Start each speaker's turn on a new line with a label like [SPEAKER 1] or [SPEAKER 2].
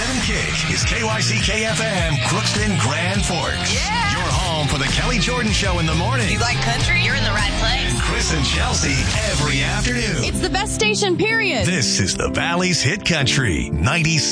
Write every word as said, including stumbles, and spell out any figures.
[SPEAKER 1] seven Kick is K Y C K F M, Crookston, Grand Forks.
[SPEAKER 2] Yeah!
[SPEAKER 1] Your home for the Kelly Jordan Show in the morning.
[SPEAKER 2] You like country? You're in the right place.
[SPEAKER 1] Chris and Chelsea every afternoon.
[SPEAKER 3] It's the best station, period.
[SPEAKER 1] This is the Valley's Hit Country, ninety-six.